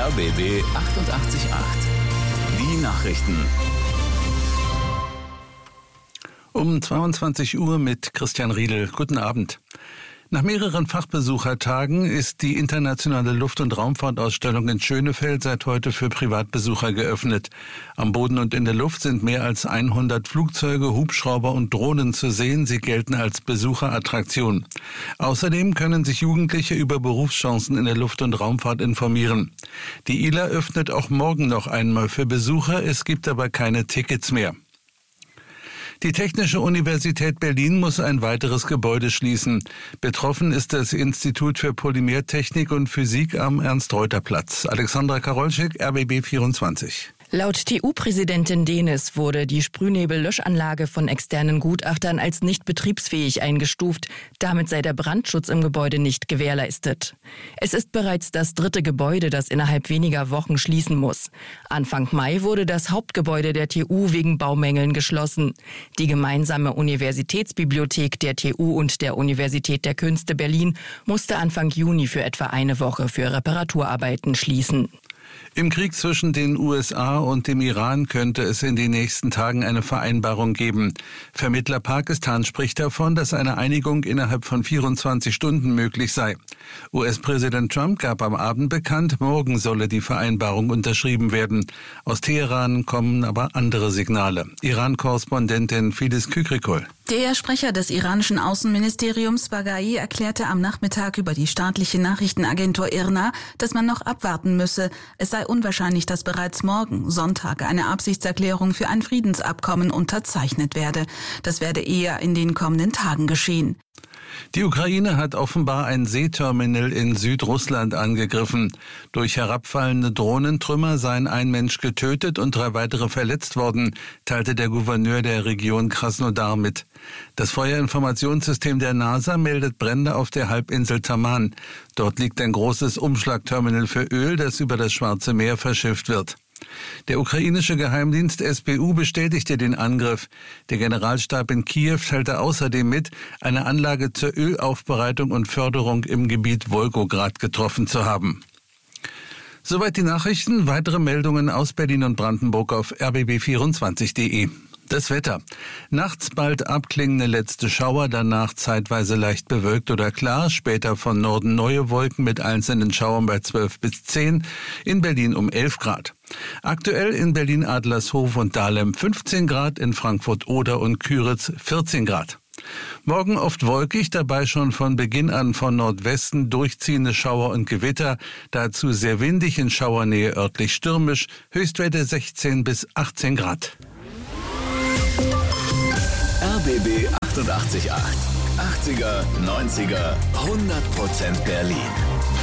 RBB 888. Die Nachrichten. Um 22 Uhr mit Christian Riedel. Guten Abend. Nach mehreren Fachbesuchertagen ist die internationale Luft- und Raumfahrtausstellung in Schönefeld seit heute für Privatbesucher geöffnet. Am Boden und in der Luft sind mehr als 100 Flugzeuge, Hubschrauber und Drohnen zu sehen. Sie gelten als Besucherattraktion. Außerdem können sich Jugendliche über Berufschancen in der Luft- und Raumfahrt informieren. Die ILA öffnet auch morgen noch einmal für Besucher. Es gibt aber keine Tickets mehr. Die Technische Universität Berlin muss ein weiteres Gebäude schließen. Betroffen ist das Institut für Polymertechnik und Physik am Ernst-Reuter-Platz. Alexandra Karolschik, RBB 24. Laut TU-Präsidentin Denis wurde die Sprühnebellöschanlage von externen Gutachtern als nicht betriebsfähig eingestuft. Damit sei der Brandschutz im Gebäude nicht gewährleistet. Es ist bereits das dritte Gebäude, das innerhalb weniger Wochen schließen muss. Anfang Mai wurde das Hauptgebäude der TU wegen Baumängeln geschlossen. Die gemeinsame Universitätsbibliothek der TU und der Universität der Künste Berlin musste Anfang Juni für etwa eine Woche für Reparaturarbeiten schließen. Im Krieg zwischen den USA und dem Iran könnte es in den nächsten Tagen eine Vereinbarung geben. Vermittler Pakistan spricht davon, dass eine Einigung innerhalb von 24 Stunden möglich sei. US-Präsident Trump gab am Abend bekannt, morgen solle die Vereinbarung unterschrieben werden. Aus Teheran kommen aber andere Signale. Iran-Korrespondentin Filiz Kükrikol. Der Sprecher des iranischen Außenministeriums Baghai erklärte am Nachmittag über die staatliche Nachrichtenagentur IRNA, dass man noch abwarten müsse. Es sei unwahrscheinlich, dass bereits morgen, Sonntag, eine Absichtserklärung für ein Friedensabkommen unterzeichnet werde. Das werde eher in den kommenden Tagen geschehen. Die Ukraine hat offenbar ein Seeterminal in Südrussland angegriffen. Durch herabfallende Drohnentrümmer seien ein Mensch getötet und 3 weitere verletzt worden, teilte der Gouverneur der Region Krasnodar mit. Das Feuerinformationssystem der NASA meldet Brände auf der Halbinsel Taman. Dort liegt ein großes Umschlagterminal für Öl, das über das Schwarze Meer verschifft wird. Der ukrainische Geheimdienst SBU bestätigte den Angriff. Der Generalstab in Kiew teilte außerdem mit, eine Anlage zur Ölaufbereitung und Förderung im Gebiet Wolgograd getroffen zu haben. Soweit die Nachrichten. Weitere Meldungen aus Berlin und Brandenburg auf rbb24.de. Das Wetter. Nachts bald abklingende letzte Schauer, danach zeitweise leicht bewölkt oder klar, später von Norden neue Wolken mit einzelnen Schauern bei 12 bis 10, in Berlin um 11 Grad. Aktuell in Berlin Adlershof und Dahlem 15 Grad, in Frankfurt Oder und Küritz 14 Grad. Morgen oft wolkig, dabei schon von Beginn an von Nordwesten durchziehende Schauer und Gewitter, dazu sehr windig, in Schauernähe örtlich stürmisch, Höchstwerte 16 bis 18 Grad. RBB 888. 80er, 90er, 100% Berlin.